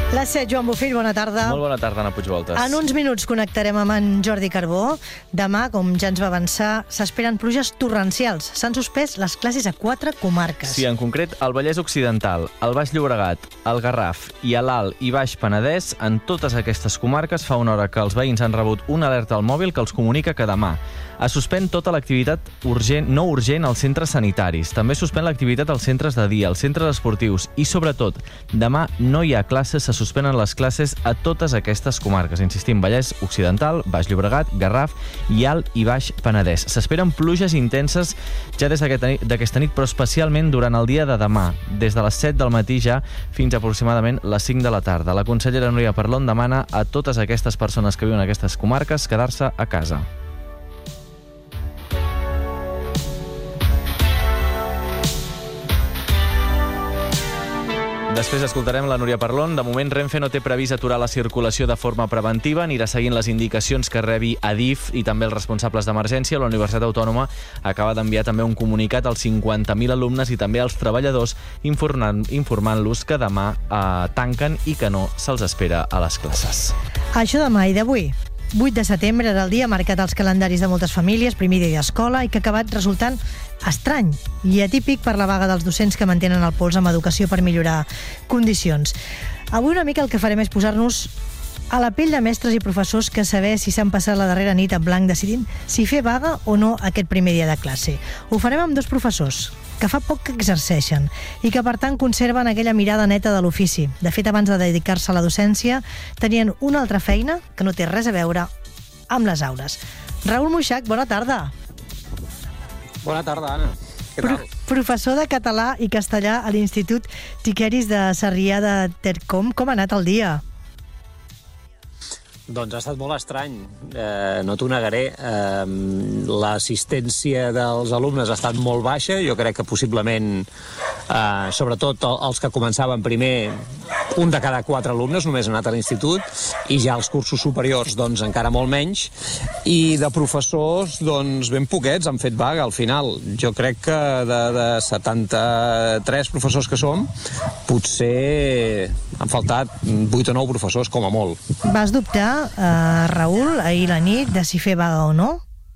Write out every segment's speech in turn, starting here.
Les 7, Joan Bofill, bona tarda. Molt bona tarda, Anna Puigvoltes. En uns minuts connectarem amb en Jordi Carbó. Demà, com ja ens va avançar, s'esperen pluges torrencials. S'han suspès les classes a 4 comarques. Sí, en concret, al Vallès Occidental, al Baix Llobregat, al Garraf i a l'Alt i Baix Penedès, en totes aquestes comarques fa una hora que els veïns han rebut una alerta al mòbil que els comunica que demà es suspèn tota l'activitat no urgent als centres sanitaris. També suspèn l'activitat als centres de dia, als centres esportius i, sobretot, demà no hi ha classes, se suspenen les classes a totes aquestes comarques. Insistim, Vallès Occidental, Baix Llobregat, Garraf i Alt i Baix Penedès. S'esperen pluges intenses ja des d'aquesta nit, però especialment durant el dia de demà, des de les 7 del matí ja fins a aproximadament les 5 de la tarda. La consellera Núria Parlon demana a totes aquestes persones que viuen en aquestes comarques quedar-se a casa. Després escoltarem la Núria Parlon. De moment, Renfe no té previst aturar la circulació de forma preventiva, anirà seguint les indicacions que rebi Adif i també els responsables d'emergència. La Universitat Autònoma acaba d'enviar també un comunicat als 50.000 alumnes i també als treballadors informant-los que demà tanquen i que no se'ls espera a les classes. Això demà i d'avui. 8 de setembre era el dia marcat als calendaris de moltes famílies, primer dia d'escola, i que ha acabat resultant estrany i atípic per la vaga dels docents que mantenen el pols amb educació per millorar condicions. Avui una mica el que farem és posar-nos a la pell de mestres i professors que saber si s'han passat la darrera nit en blanc decidint si fer vaga o no aquest primer dia de classe. Ho farem amb dos professors que fa poc que exerceixen i que, per tant, conserven aquella mirada neta de l'ofici. De fet, abans de dedicar-se a la docència, tenien una altra feina que no té res a veure amb les aules. Raül Muixach, bona tarda. Bona tarda, Anna. Què tal? Professor de català i castellà a l'Institut Tiqueris de Sarrià de Ter. Com ha anat el dia? Doncs ha estat molt estrany, no t'ho negaré. L'assistència dels alumnes ha estat molt baixa, jo crec que possiblement, sobretot els que començaven primer, un de cada 4 alumnes només ha anat a l'institut, i ja els cursos superiors doncs encara molt menys, i de professors doncs ben poquets han fet vaga al final. Jo crec que de 73 professors que som, potser han faltat 8 o 9 professors com a molt. Vas dubtar, Raül, ahir la nit, de si fer vaga o no?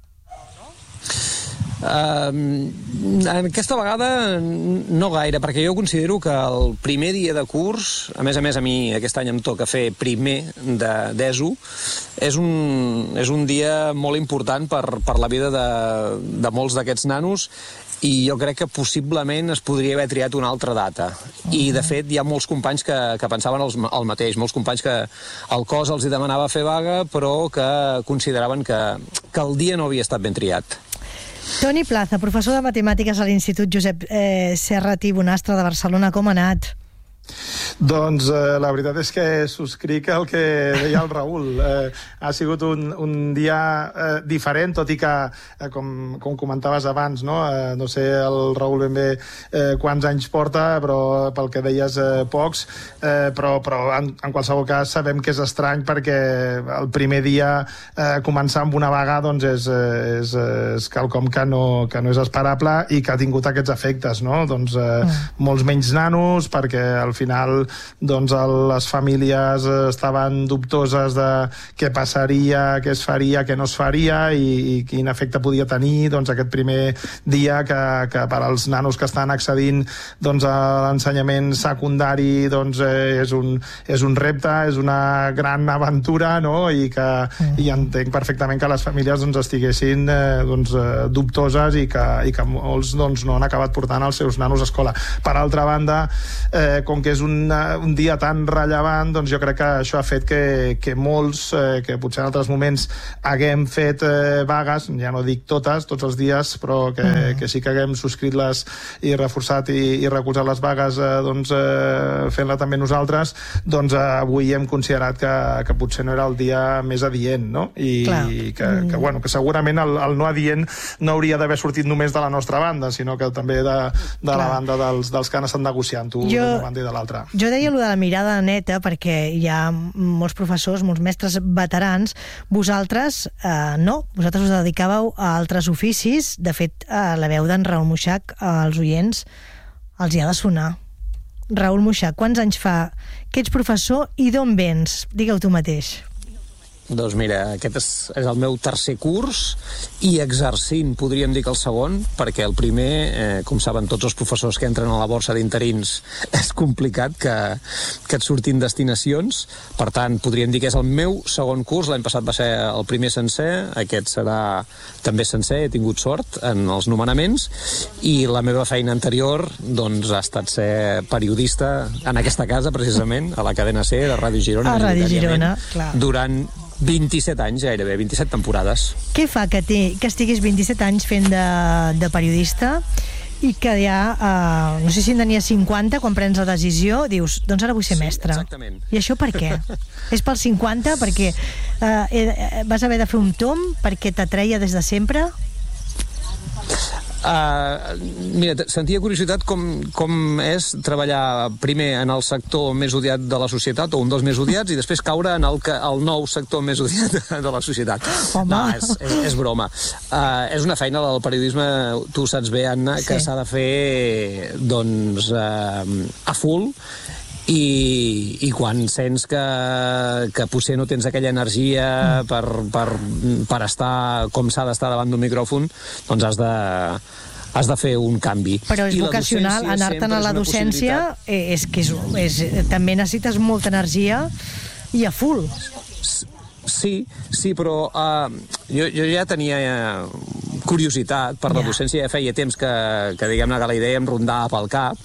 Aquesta vegada no gaire, perquè jo considero que el primer dia de curs, a més a mi aquest any em toca fer primer d'ESO, és un dia molt important per la vida de molts d'aquests nanos, i jo crec que possiblement es podria haver triat una altra data. I, de fet, hi ha molts companys que pensaven el mateix, molts companys que el cos els demanava fer vaga, però que consideraven que el dia no havia estat ben triat. Toni Plaza, professor de matemàtiques a l'Institut Josep Serra Bonastre de Barcelona, com ha anat? Doncs la veritat és que subscric el que deia el Raül. Ha sigut un dia diferent, tot i que, com comentaves abans, no sé el Raül ben bé quants anys porta, però pel que deies pocs, però en qualsevol cas sabem que és estrany, perquè el primer dia començar amb una vaga doncs és quelcom que no és esperable i que ha tingut aquests efectes, no? Doncs molts menys nanos, perquè al final doncs les famílies estaven dubtoses de què passaria, què es faria, què no es faria i quin efecte podia tenir doncs aquest primer dia que per als nanos que estan accedint doncs a l'ensenyament secundari doncs és un repte, és una gran aventura, no? I entenc perfectament que les famílies doncs estiguessin dubtoses i que molts doncs no han acabat portant els seus nanos a escola. Per altra banda, com que és un dia tan rellevant, doncs jo crec que això ha fet que molts, que potser en altres moments haguem fet vagues, ja no dic tots els dies, però que sí que haguem subscrit-les i reforçat i recolzat les vagues fent-la també nosaltres, doncs avui hem considerat que potser no era el dia més adient, no? I que segurament el no adient no hauria d'haver sortit només de la nostra banda, sinó que també de la banda dels que han estat negociant-ho d'una banda i de l'altra. Jo deia allò de la mirada neta perquè hi ha molts professors, molts mestres veterans. Vosaltres no, vosaltres us dedicàveu a altres oficis. De fet, la veu d'en Raül Muixach als oients els hi ha de sonar. Raül Moixà, quants anys fa que ets professor i d'on vens? Digue-ho tu mateix. Doncs mira, aquest és el meu tercer curs i exercint, podríem dir que el segon, perquè el primer, com saben tots els professors que entren a la borsa d'interins, és complicat que et surtin destinacions. Per tant, podríem dir que és el meu segon curs. L'any passat va ser el primer sencer, aquest serà també sencer, he tingut sort en els nomenaments, i la meva feina anterior doncs, ha estat ser periodista en aquesta casa, precisament, a la cadena SER, a Ràdio Girona, Ràdio Girona, clar. Durant 27 anys, gairebé, 27 temporades. Què fa que estiguis 27 anys fent de periodista i que ja, no sé si en tenies 50, quan prens la decisió, dius, doncs ara vull ser mestre. Exactament. I això per què? És pels 50? Perquè vas haver de fer un tomb? Perquè t'atreia des de sempre? Mira, sentia curiositat com és treballar primer en el sector més odiat de la societat, o un dels més odiats, i després caure en el nou sector més odiat de la societat. Home. No, és broma. És una feina del periodisme, tu saps bé, Anna, que s'ha de fer doncs a full, i quan sents que potser no tens aquella energia per estar com s'ha d'estar davant d'un micròfon, doncs has de fer un canvi. Però és vocacional, anar-te'n a la docència també necessites molta energia i a full. Sí, però jo ja tenia curiositat per la docència, ja feia temps que diguem-ne que la idea em rondava pel cap,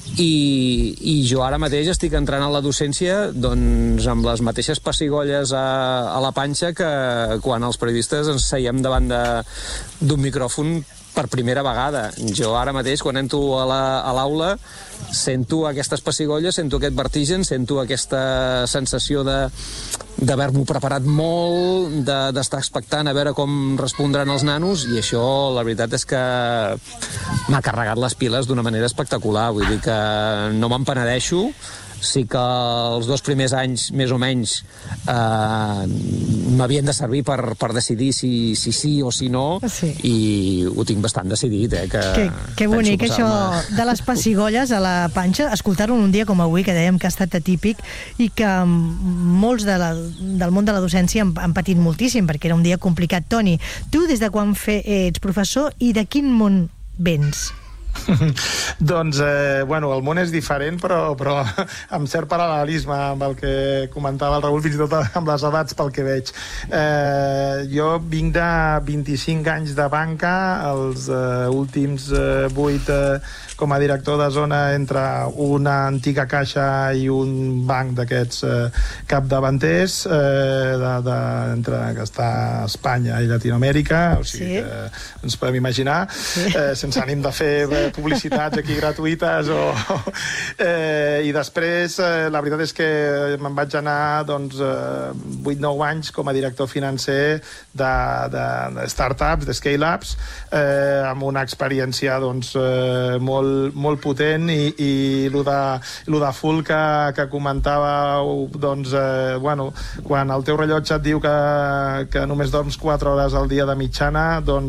i jo ara mateix estic entrant a la docència doncs amb les mateixes pessigolles a la panxa que quan els periodistes ens seiem davant d'un micròfon per primera vegada. Jo ara mateix, quan entro a l'aula, sento aquestes pessigolles, sento aquest vertigen, sento aquesta sensació d'haver-m'ho preparat molt, d'estar expectant a veure com respondran els nanos, i això, la veritat és que m'ha carregat les piles d'una manera espectacular. Vull dir que no me'n penedeixo. Sí que els 2 primers anys, més o menys, m'havien de servir per decidir si sí o si no, i ho tinc bastant decidit. Que bonic, això de les pessigolles a la panxa, escoltar-ho un dia com avui, que dèiem que ha estat atípic, i que molts del món de la docència han patit moltíssim, perquè era un dia complicat. Toni, tu des de quan ets professor i de quin món vens? Doncs, bueno, el món és diferent, però amb cert paral·lelisme amb el que comentava el Raül, fins i tot amb les edats, pel que veig. Jo vinc de 25 anys de banca, els últims 8 com a director de zona entre una antiga caixa i un banc d'aquests capdavanters entre que està a Espanya i Llatinoamèrica, o sigui que ens podem imaginar, sense ànim de fer publicitats aquí gratuïtes i després la veritat és que me'n vaig anar 8-9 anys com a director financer de startups, de scale-ups, amb una experiència molt potent, i lo de full que comentàveu, bueno, quan el teu rellotge et diu que només dorms 4 hores al dia de mitjana,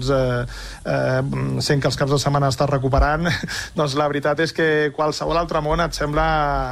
sent que els caps de setmana estàs recuperant, doncs la veritat és que qualsevol altre món et sembla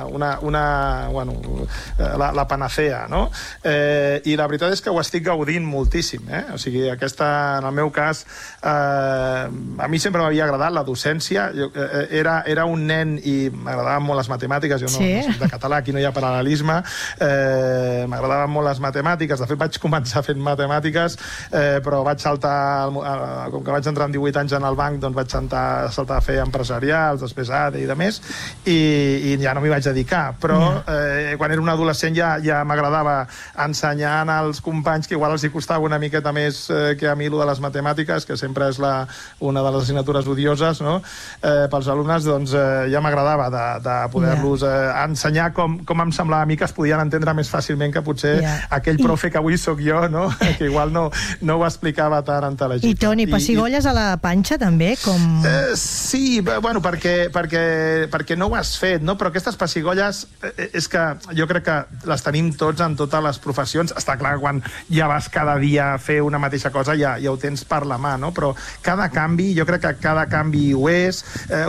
la panacea, no? I la veritat és que ho estic gaudint moltíssim, o sigui, en el meu cas, a mi sempre m'havia agradat la docència. Era un nen i m'agradaven molt les matemàtiques, jo no soc de català, aquí no hi ha paral·lelisme, m'agradaven molt les matemàtiques, de fet vaig començar fent matemàtiques, però vaig saltar, com que vaig entrar amb 18 anys en el banc, doncs vaig saltar a fer empresarials, després ADE i de més, i ja no m'hi vaig dedicar, però quan era un adolescent ja m'agradava ensenyar als companys, que igual els hi costava una miqueta més que a mi lo de les matemàtiques, que sempre és una de les assignatures odioses, no? Pels alumnes, doncs ja m'agradava de poder-los ensenyar com em semblava a mi que es podien entendre més fàcilment que potser aquell profe que avui sóc jo, no? Que igual no ho explicava tan intel·ligible. I Toni, pessigolles a la panxa també? Sí, bueno, perquè no ho has fet, no? Però aquestes pessigolles és que jo crec que les tenim tots en totes les professions. Està clar que quan ja vas cada dia a fer una mateixa cosa ja ho tens per la mà, no? Però cada canvi, jo crec que cada canvi ho és.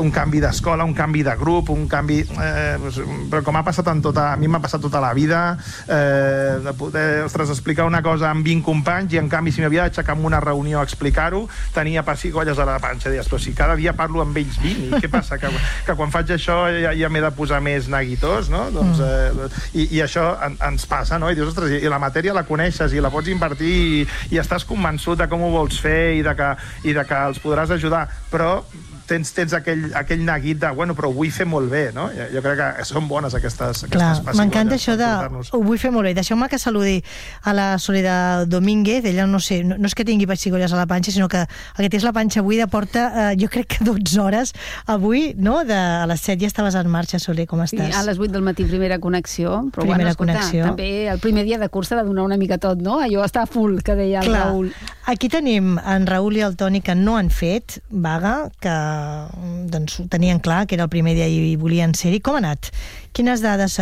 un canvi d'escola, un canvi de grup, un canvi... però com ha passat a mi m'ha passat tota la vida, de poder, explicar una cosa amb 20 companys i en canvi si m'havia d'aixecar en una reunió a explicar-ho, tenia pessigolles a la panxa. Deies, però si cada dia parlo amb ells 20, i què passa? Que quan faig això ja m'he de posar més neguitós, no? Doncs, i això ens passa, no? I dius, ostres, i la matèria la coneixes i la pots invertir i estàs convençut de com ho vols fer i de que els podràs ajudar, però tens aquell neguit de, bueno, però ho vull fer molt bé, no? Jo crec que són bones aquestes passigolles. M'encanta això de ho vull fer molt bé. Deixeu-me que saludi a la Soledad Domínguez. Ella, no sé, no és que tingui pessigolles a la panxa, sinó que el que té és la panxa buida, porta, jo crec que 12 hores avui, no? A les 7 ja estaves en marxa, Soler, com estàs? Sí, a les 8 del matí, primera connexió. Però primera connexió. També el primer dia de curs s'ha de donar una mica tot, no? Allò està full, que deia el Raül. Aquí tenim en Raül i el Toni que no han fet vaga, que doncs ho tenien clar, que era el primer dia i volien ser-hi. Com ha anat? Quines dades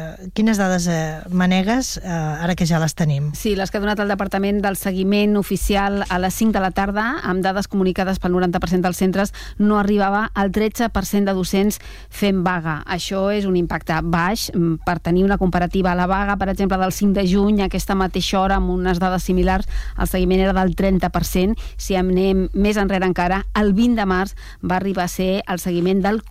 manegues ara que ja les tenim? Sí, les que ha donat el Departament del Seguiment Oficial a les 5 de la tarda, amb dades comunicades pel 90% dels centres, no arribava al 13% de docents fent vaga. Això és un impacte baix. Per tenir una comparativa, a la vaga, per exemple, del 5 de juny, aquesta mateixa hora, amb unes dades similars, el seguiment era del 30%. Si anem més enrere encara, el 20 de març va arribar a ser el seguiment del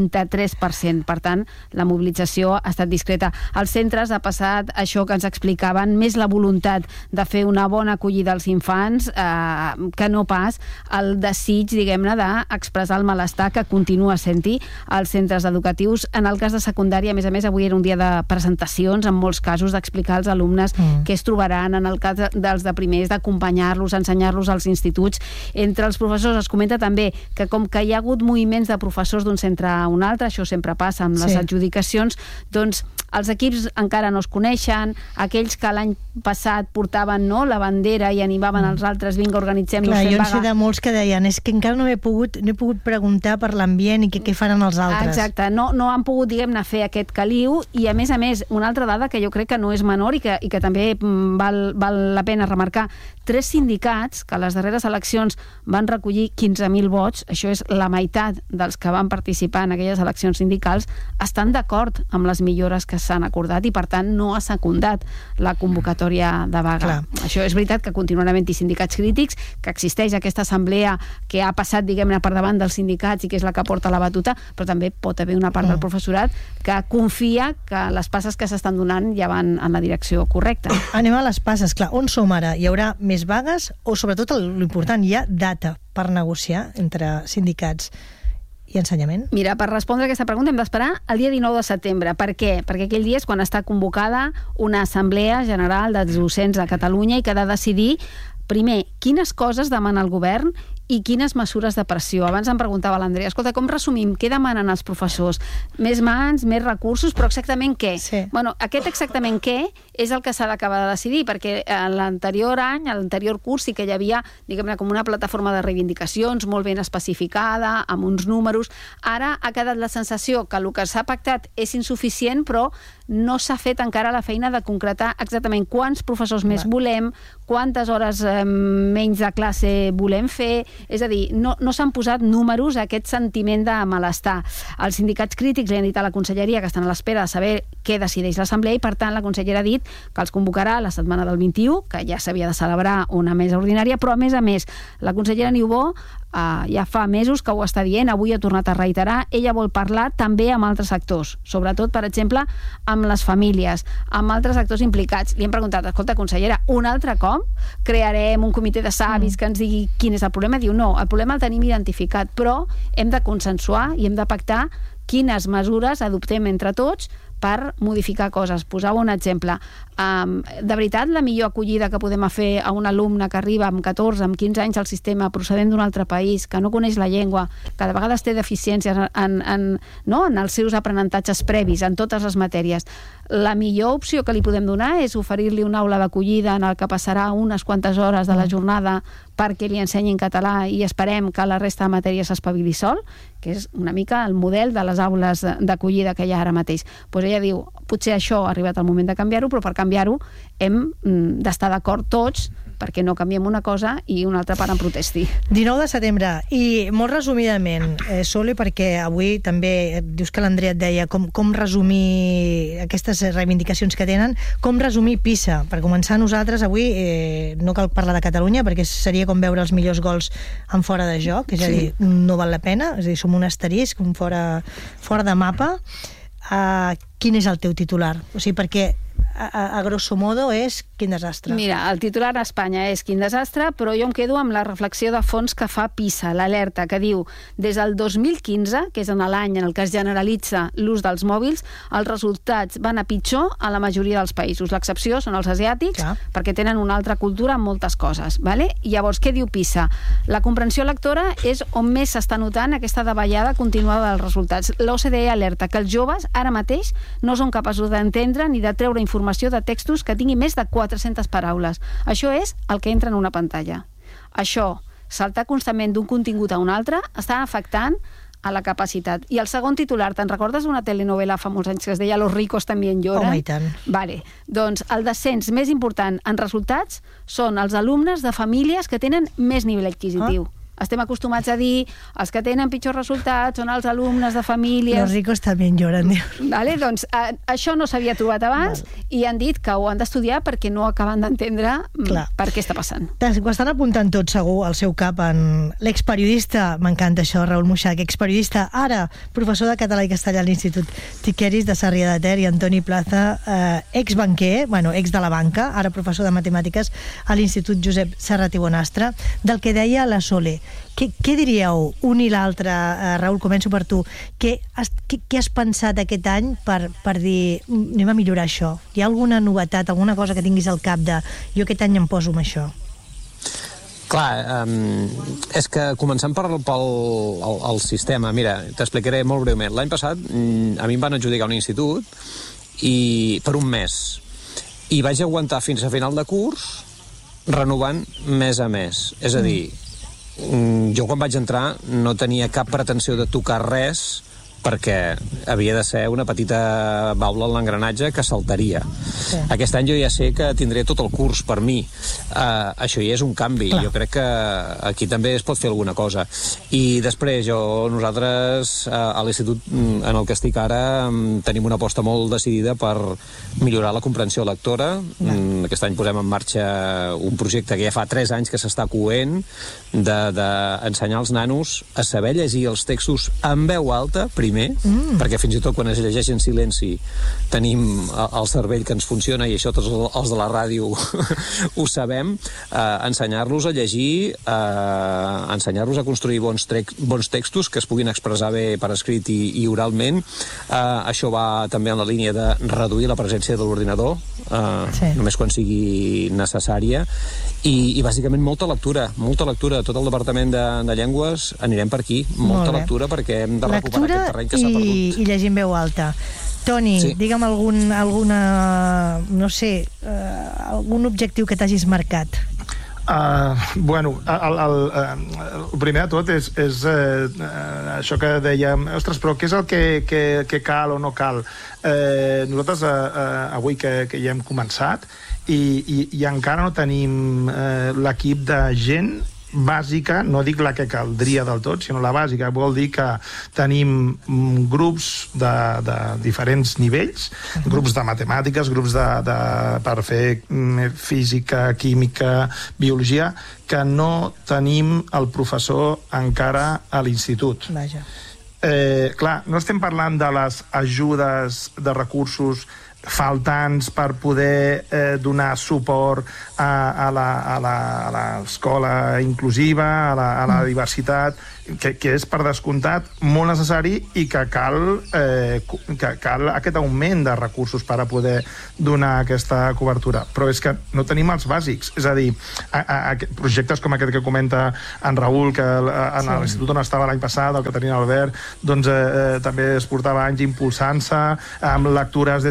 43%. Per tant, la mobilització ha estat discreta. Als centres ha passat això que ens explicaven, més la voluntat de fer una bona acollida als infants que no pas el desig, diguem-ne, d'expressar el malestar que continua sent-hi als centres educatius. En el cas de secundària, a més, avui era un dia de presentacions, en molts casos, d'explicar als alumnes què es trobaran. En el cas dels de primers, d'acompanyar-los, ensenyar-los als instituts. Entre els professors es comenta també que com que hi ha hagut moviments de professors d'un centre a un altre, això sempre passa amb les adjudicacions, doncs els equips encara no es coneixen, aquells que l'any passat portaven la bandera i animaven els altres, vinga, organitzem-nos fent vaga. Jo en sé de molts que deien, és que encara no he pogut preguntar per l'ambient i què faran els altres. Exacte, no han pogut, diguem-ne, fer aquest caliu, i a més, una altra dada que jo crec que no és menor i que també val la pena remarcar. 3 sindicats que a les darreres eleccions van recollir 15.000 vots, això és la meitat dels que van participar en aquelles eleccions sindicals, estan d'acord amb les millores que s'han acordat i, per tant, no ha secundat la convocatòria de vaga. Clar. Això és veritat que continuen havent-hi sindicats crítics, que existeix aquesta assemblea que ha passat, diguem-ne, per davant dels sindicats i que és la que porta la batuta, però també pot haver una part del professorat que confia que les passes que s'estan donant ja van en la direcció correcta. Anem a les passes, clar. On som ara? Hi haurà més vagues o, sobretot, l'important, hi ha data per negociar entre sindicats i ensenyament? Mira, per respondre a aquesta pregunta hem d'esperar el dia 19 de setembre. Per què? Perquè aquell dia és quan està convocada una assemblea general dels docents a Catalunya i que ha de decidir, primer, quines coses demana el govern i quines mesures de pressió. Abans em preguntava l'Andrea, escolta, com resumim? Què demanen els professors? Més mans, més recursos, però exactament què? Sí. Bueno, aquest exactament què és el que s'ha d'acabar de decidir, perquè l'anterior any, l'anterior curs, sí que hi havia, diguem-ne, com una plataforma de reivindicacions molt ben especificada, amb uns números. Ara ha quedat la sensació que el que s'ha pactat és insuficient, però no s'ha fet encara la feina de concretar exactament quants professors més volem, quantes hores menys de classe volem fer. És a dir, no s'han posat números a aquest sentiment de malestar. Els sindicats crítics li han dit a la conselleria que estan a l'espera de saber què decideix l'assemblea i, per tant, la consellera ha dit que els convocarà la setmana del 21, que ja s'havia de celebrar una mesa ordinària, però, a més, la consellera Niubó ja fa mesos que ho està dient, avui ha tornat a reiterar, ella vol parlar també amb altres actors, sobretot, per exemple, amb les famílies, amb altres actors implicats. Li hem preguntat, escolta, consellera, un altre cop crearem un comitè de savis que ens digui quin és el problema? Diu, no, el problema el tenim identificat, però hem de consensuar i hem de pactar quines mesures adoptem entre tots per modificar coses. Posava un exemple. De veritat, la millor acollida que podem fer a un alumne que arriba amb 14, amb 15 anys al sistema, procedent d'un altre país, que no coneix la llengua, que de vegades té deficiències en els seus aprenentatges previs, en totes les matèries, la millor opció que li podem donar és oferir-li una aula d'acollida en el que passarà unes quantes hores de la jornada perquè li ensenyin català i esperem que la resta de matèries s'espavili sol, que és una mica el model de les aules d'acollida que hi ha ara mateix. Doncs ella diu, potser això ha arribat el moment de canviar-ho, però per canviar-ho hem d'estar d'acord tots perquè no canviem una cosa i una altra part en protesti. 19 de setembre, i molt resumidament, Sole, perquè avui també dius que l'Andrea et deia com resumir aquestes reivindicacions que tenen, com resumir PISA. Per començar, nosaltres avui no cal parlar de Catalunya, perquè seria com veure els millors gols en fora de joc, és a dir, no val la pena, és a dir, som un asterisc, un fora de mapa. Quin és el teu titular? O sigui, perquè a grosso modo és quin desastre. Mira, el titular a Espanya és quin desastre, però jo em quedo amb la reflexió de fons que fa PISA, l'alerta, que diu des del 2015, que és en l'any en el que es generalitza l'ús dels mòbils, els resultats van a pitjor a la majoria dels països. L'excepció són els asiàtics, clar, perquè tenen una altra cultura en moltes coses. Vale? I llavors, què diu PISA? La comprensió lectora és on més s'està notant aquesta davallada continuada dels resultats. L'OCDE alerta que els joves ara mateix no són capaços d'entendre ni de treure informació de textos que tingui més de 400 paraules. Això és el que entra en una pantalla. Això, saltar constantment d'un contingut a un altre, està afectant a la capacitat. I el segon titular, te'n recordes d'una telenovela fa molts anys que es deia Los ricos también lloran? Home, i tant. Vale. Doncs el descens més important en resultats són els alumnes de famílies que tenen més nivell adquisitiu. Estem acostumats a dir els que tenen pitjors resultats són els alumnes de famílies... Los ricos también lloran, dius. Vale, doncs això no s'havia trobat abans i han dit que ho han d'estudiar perquè no acaben d'entendre per què està passant. Ho estan apuntant tot segur al seu cap en l'experiodista, m'encanta això, Raül Muixach, experiodista, ara professor de català i castellà a l'Institut Tiqueris de Sarrià de Ter, i Antoni Plaza, exbanquer, ex de la banca, ara professor de matemàtiques a l'Institut Josep Serrat i Bonastre, del que deia la Sole. Què diríeu un i l'altre? Raül, començo per tu. Què has pensat aquest any per dir anem a millorar això? Hi ha alguna novetat, alguna cosa que tinguis al cap de jo aquest any em poso amb això? Clar, és que començant pel sistema, mira, t'explicaré molt breument. L'any passat a mi em van adjudicar un institut per un mes i vaig aguantar fins a final de curs renovant mes a mes. És a dir, jo quan vaig entrar no tenia cap pretensió de tocar res perquè havia de ser una petita baula en l'engranatge que saltaria. Sí. Aquest any jo ja sé que tindré tot el curs per mi. Això ja és un canvi. Clar. Jo crec que aquí també es pot fer alguna cosa. I després nosaltres a l'institut en el que estic ara tenim una aposta molt decidida per millorar la comprensió lectora. Aquest any posem en marxa un projecte que ja fa 3 anys que s'està coent d'ensenyar als nanos a saber llegir els textos en veu alta, perquè fins i tot quan es llegeix en silenci tenim el cervell que ens funciona, i això tots els de la ràdio ho sabem. Ensenyar-los a llegir, ensenyar-los a construir bons textos que es puguin expressar bé per escrit i oralment. Això va també en la línia de reduir la presència de l'ordinador, només quan sigui necessària, i bàsicament molta lectura. Tot el departament de llengües anirem per aquí, molta lectura, perquè hem de recuperar aquest terreny que s'ha perdut. I llegir en veu alta. Toni, digue'm algun objectiu que t'hagis marcat. El primer de tot és això que dèiem, ostres, però què és el que cal o no cal? Nosaltres avui que ja hem començat i encara no tenim l'equip de gent bàsica, no dic la que caldria del tot, sinó la bàsica. Vol dir que tenim grups de diferents nivells, grups de matemàtiques, grups per fer física, química, biologia, que no tenim el professor encara a l'institut. Vaja. Clar, no estem parlant de les ajudes de recursos faltants per poder donar suport a l'escola inclusiva, a la diversitat, que és per descomptat molt necessari i que cal aquest augment de recursos per a poder donar aquesta cobertura. Però és que no tenim els bàsics. És a dir, projectes com aquest que comenta en Raül, que en l'institut on estava l'any passat, el que tenia l'Albert, doncs també es portava anys impulsant-se amb lectures des de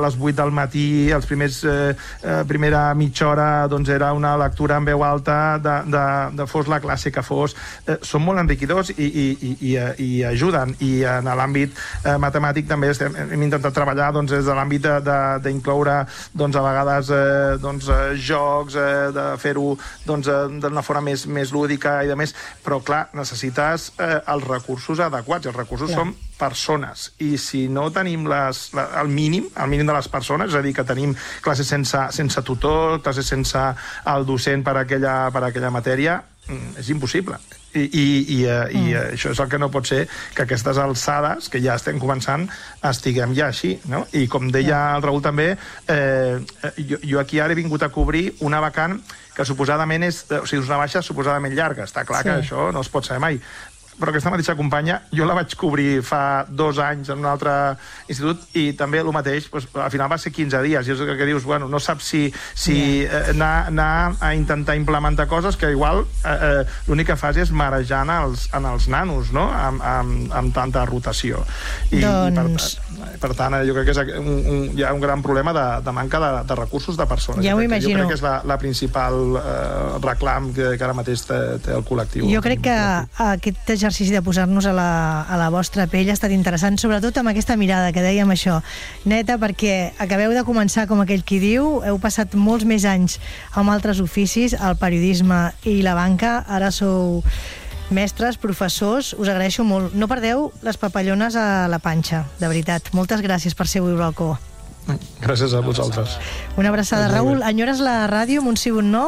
les 8 del matí, els primera mitja hora doncs era una lectura en veu alta de fos la classe que fos. Són molt enriquidors i ajuden. I en l'àmbit matemàtic també hem intentat treballar doncs, des de l'àmbit d'incloure doncs, a vegades jocs, de fer-ho doncs, d'una forma més lúdica i de més, però clar, necessites els recursos adequats. Els recursos són persones, i si no tenim el mínim de les persones, és a dir, que tenim classes sense tutor, classes sense el docent per aquella matèria, és impossible. I això és el que no pot ser, que aquestes alçades, que ja estem començant, estiguem ja així, no? I com deia el Raül també, jo aquí ara he vingut a cobrir una vacant que suposadament és una baixa suposadament llarga. Està clar que això no es pot saber mai. Però aquesta mateixa companya, jo la vaig cobrir fa 2 anys en un altre institut i també el mateix, al final va ser 15 dies. I és el que dius, bueno, no saps si anar a intentar implementar coses que igual l'únic que fas és marejar en els nanos, no?, amb tanta rotació. I per tant, jo crec que hi ha un gran problema de manca de recursos de persones. Ja ho imagino. Jo crec que és la principal reclam que ara mateix té el col·lectiu. Jo crec que aquest exercici de posar-nos a la vostra pell ha estat interessant, sobretot amb aquesta mirada que dèiem això, neta, perquè acabeu de començar, com aquell qui diu, heu passat molts més anys amb altres oficis, el periodisme i la banca, ara sou mestres, professors, us agraeixo molt. No perdeu les papallones a la panxa, de veritat. Moltes gràcies per ser avui al balcó. Gràcies a vosaltres. Una abraçada. Raül, enyores la ràdio amb un sí o un no?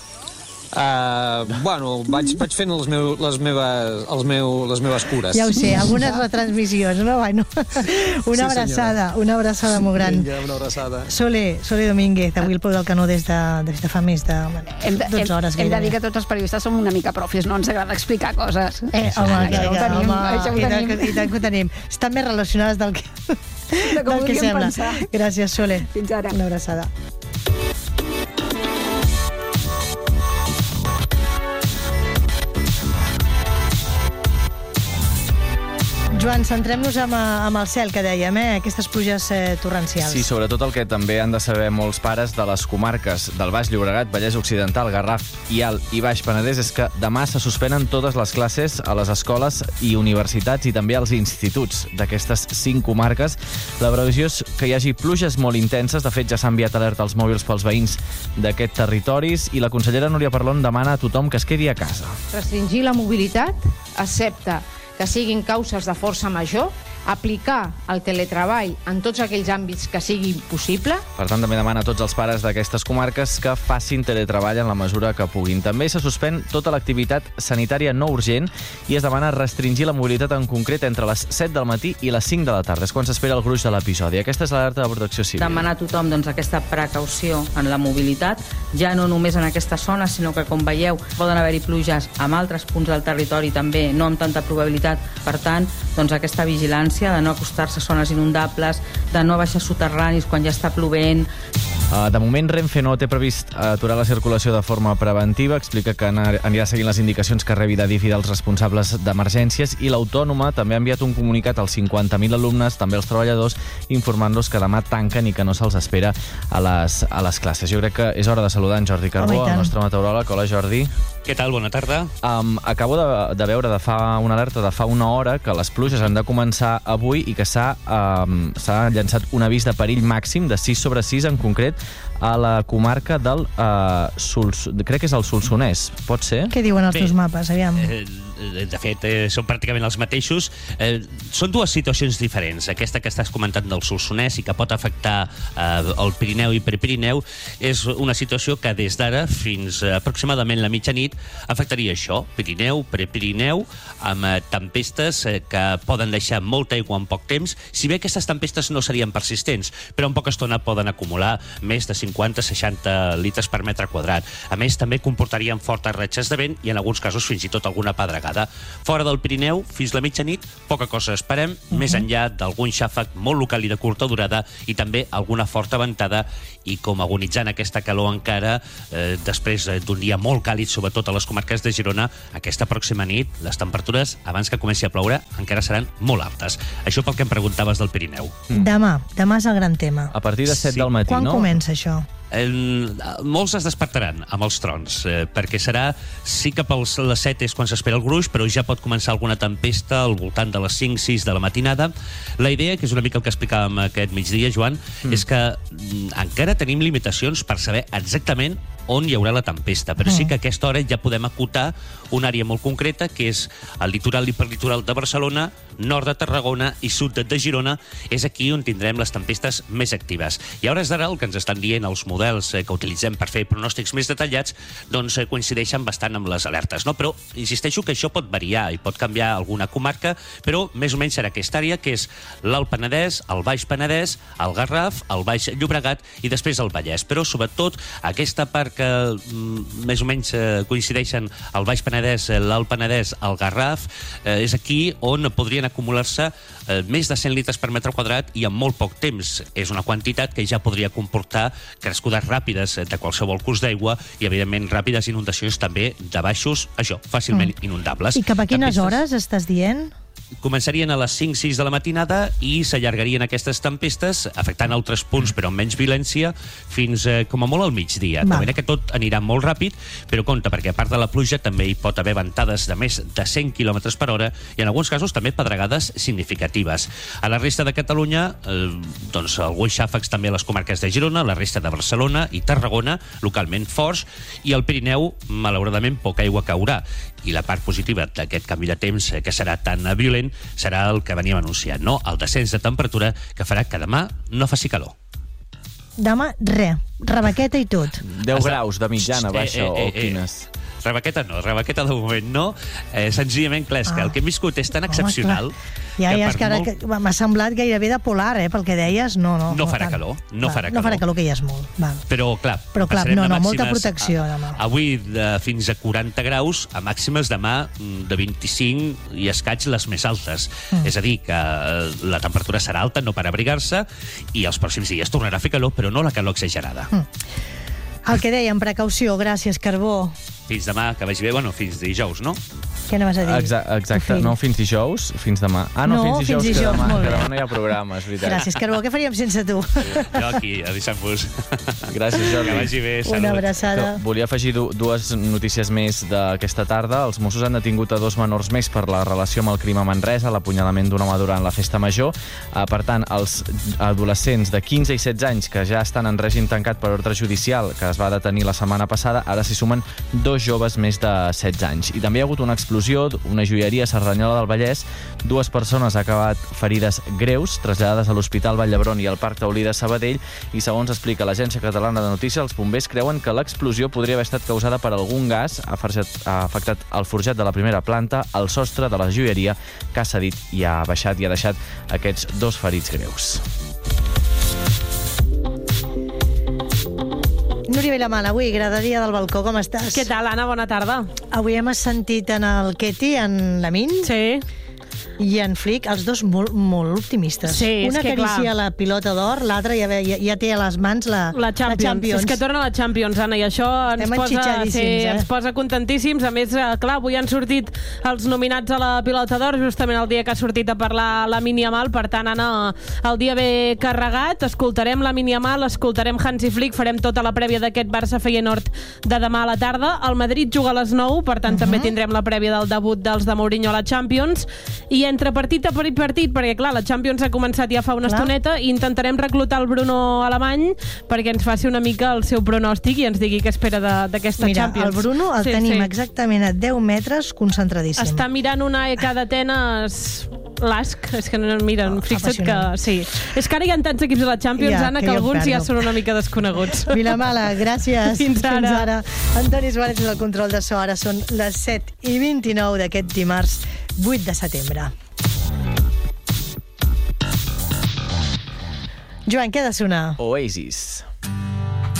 Bueno, vaig fent les meves cures. Ja ho sé, algunes retransmissions, no? Bueno, una abraçada molt gran. Vinga, una abraçada. Sole Domínguez, avui el Peu del Canó des de fa més de 12 hores. Hem de dir que tots els periodistes som una mica profis, no ens agrada explicar coses. Home, i tant que ho tenim. Estan més relacionades del que sembla. Gràcies, Sole. Fins ara. Una abraçada. Joan, centrem-nos amb el cel, que dèiem, aquestes pluges torrencials. Sí, sobretot el que també han de saber molts pares de les comarques del Baix Llobregat, Vallès Occidental, Garraf i Alt i Baix Penedès és que demà se suspenen totes les classes a les escoles i universitats i també als instituts d'aquestes 5 comarques. La previsió és que hi hagi pluges molt intenses. De fet, ja s'ha enviat alerta als mòbils pels veïns d'aquests territoris i la consellera Núria Parlon demana a tothom que es quedi a casa. Restringir la mobilitat, excepte que siguin causes de força major, aplicar el teletreball en tots aquells àmbits que sigui possible. Per tant, també demana a tots els pares d'aquestes comarques que facin teletreball en la mesura que puguin. També se suspèn tota l'activitat sanitària no urgent i es demana restringir la mobilitat en concret entre les 7 del matí i les 5 de la tarda. És quan s'espera el gruix de l'episodi. Aquesta és l'alerta de Protecció Civil. Demanar a tothom aquesta precaució en la mobilitat, ja no només en aquesta zona, sinó que, com veieu, poden haver-hi pluges en altres punts del territori també, no amb tanta probabilitat. Per tant, aquesta vigilància de no acostar-se a zones inundables, de no baixar soterranis quan ja està plovent. De moment, Renfe no té previst aturar la circulació de forma preventiva. Explica que anirà seguint les indicacions que rebi d'Adif i dels responsables d'emergències, i l'Autònoma també ha enviat un comunicat als 50.000 alumnes, també als treballadors, informant-los que demà tanquen i que no se'ls espera a les classes. Jo crec que és hora de saludar en Jordi Carbó, el nostre meteoròleg. Hola, Jordi. Què tal? Bona tarda. Acabo de veure una alerta de fa una hora que les pluges han de començar avui i que s'ha llançat un avís de perill màxim de 6/6 en concret a la comarca del crec que és el Solsonès, pot ser? Què diuen els teus mapes? Aviam. De fet, són pràcticament els mateixos. Són dues situacions diferents. Aquesta que estàs comentant del Solsonès i que pot afectar el Pirineu i Prepirineu és una situació que des d'ara fins aproximadament la mitjanit afectaria això, Pirineu, Prepirineu, amb tempestes que poden deixar molta aigua en poc temps, si bé aquestes tempestes no serien persistents, però en poca estona poden acumular més de 50-60 litres per metre quadrat. A més, també comportarien fortes ratxes de vent i en alguns casos fins i tot alguna pedregada. matinada. Fora del Pirineu, fins la mitjanit, poca cosa esperem, més enllà d'algun xàfec molt local i de curta durada i també alguna forta ventada i com agonitzant aquesta calor encara, després d'un dia molt càlid, sobretot a les comarques de Girona, aquesta pròxima nit, les temperatures, abans que comenci a ploure, encara seran molt altes. Això pel que em preguntaves del Pirineu. Demà és el gran tema. A partir de 7 del matí, Quan no? comença això? Molts es despertaran amb els trons, perquè serà, sí que les 7 és quan s'espera el gruix, però ja pot començar alguna tempesta al voltant de les 5-6 de la matinada. La idea, que és una mica el que explicàvem aquest migdia, Joan, és que encara tenim limitacions per saber exactament on hi haurà la tempesta, però sí que a aquesta hora ja podem acotar una àrea molt concreta, que és el litoral i hiperlitoral de Barcelona, nord de Tarragona i sud de Girona. És aquí on tindrem les tempestes més actives. I a hores d'ara el que ens estan dient els models que utilitzem per fer pronòstics més detallats doncs coincideixen bastant amb les alertes, no? Però insisteixo que això pot variar i pot canviar alguna comarca, però més o menys serà aquesta àrea, que és l'Alt Penedès, el Baix Penedès, el Garraf, el Baix Llobregat i després el Vallès. Però sobretot aquesta part que més o menys coincideixen el Baix Penedès, l'Alt Penedès, el Garraf, és aquí on podrien acumular-se més de 100 litres per metre quadrat i en molt poc temps. És una quantitat que ja podria comportar crescudes ràpides de qualsevol curs d'aigua i, evidentment, ràpides inundacions també de baixos, això, fàcilment inundables. I cap a quines hores estàs dient? Començarien a les 5-6 de la matinada i s'allargarien aquestes tempestes, afectant altres punts, però amb menys violència, fins com a molt al migdia. De manera que tot anirà molt ràpid, però compte, perquè a part de la pluja també hi pot haver ventades de més de 100 km per hora i en alguns casos també pedregades significatives. A la resta de Catalunya, doncs alguns xàfecs també a les comarques de Girona, la resta de Barcelona i Tarragona, localment forts, i al Pirineu, malauradament, poca aigua caurà. I la part positiva d'aquest canvi de temps, que serà tan violent, serà el que veníem anunciant, no? El descens de temperatura que farà que demà no faci calor. Demà, rebequeta i tot. 10 graus de mitjana, baixa, o quines? Rebequeta no, rebequeta de moment no. Senzillament, clar, és que el que hem viscut és tan excepcional... Ja, és que ara m'ha semblat gairebé de polar, pel que deies. No farà calor, no farà calor. No farà calor, que ja és molt. Però, clar, molta protecció demà. Avui fins a 40 graus, a màximes demà de 25 i escaig les més altes. És a dir, que la temperatura serà alta, no per abrigar-se, i els pròxims dies tornarà a fer calor, però no la calor exagerada. El que dèiem, precaució, gràcies, Carbó. Fins demà, que vagi bé, fins dijous, no? Què anaves a dir? Exacte, no fins dijous, fins demà. Fins dijous, que demà no hi ha programa, és veritat. Gràcies, Carbó, què faríem sense tu? Jo aquí, avisant-vos. Gràcies, Jordi. Que vagi bé, salut. Una abraçada. Volia afegir dues notícies més d'aquesta tarda. Els Mossos han detingut a 2 menors més per la relació amb el crim a Manresa, l'apunyalament d'un home durant la festa major. Per tant, els adolescents de 15 i 16 anys que ja estan en règim tancat per ordre judicial, que es va detenir la setmana passada, ara s'hi sumen 2 joves més de 16 anys. I també hi ha hagut una explosió d'una joieria a Cerdanyola del Vallès. 2 persones han acabat ferides greus, traslladades a l'Hospital Vall d'Hebron i al Parc Taulí de Sabadell, i segons explica l'Agència Catalana de Notícies, els bombers creuen que l'explosió podria haver estat causada per algun gas. Ha afectat el forjat de la primera planta, el sostre de la joieria, que ha cedit i ha baixat i ha deixat aquests 2 ferits greus. Núria Vilamala, avui, graderia del balcó, com estàs? Què tal, Anna? Bona tarda. Avui hem sentit en el Keti, en l'Amin, i en Flick, els dos molt optimistes. Sí, una acaricia la pilota d'or, l'altra ja té a les mans la Champions. És que torna la Champions, Anna, i això ens posa contentíssims. A més, clar, avui han sortit els nominats a la pilota d'or, justament el dia que ha sortit a parlar Lamine Yamal. Per tant, Anna, el dia ve carregat. Escoltarem Lamine Yamal, escoltarem Hansi Flick, farem tota la prèvia d'aquest Barça-Feyenoord de demà a la tarda. El Madrid juga a les 9, per tant, també tindrem la prèvia del debut dels de Mourinho a la Champions. I entre partit a partit, perquè clar, la Champions ha començat ja fa una estoneta, i intentarem reclutar el Bruno Alemany perquè ens faci una mica el seu pronòstic i ens digui què espera d'aquesta Champions. Mira, el Bruno el tenim exactament a 10 metres, concentradíssim. Està mirant una EK d'Atenes l'ASC, és que no miren, fixa't que sí. És que ara hi ha tants equips a la Champions, Anna, que alguns ja són una mica desconeguts. Vilamala, gràcies. Fins ara. Antoni Suárez del control de so. Ara són les 7:29 d'aquest dimarts 8 de setembre. Joan, què ha de sonar? Oasis.